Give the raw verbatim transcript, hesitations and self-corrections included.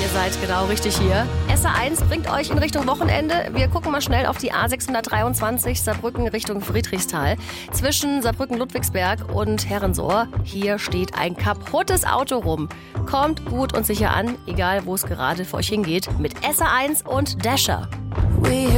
seid genau richtig hier. S R eins bringt euch in Richtung Wochenende. Wir gucken mal schnell auf die A sechshundertdreiundzwanzig Saarbrücken Richtung Friedrichsthal. Zwischen Saarbrücken-Ludwigsberg und Herrensohr. Hier steht ein kaputtes Auto rum. Kommt gut und sicher an, egal wo es gerade für euch hingeht, mit S R eins und Dasher.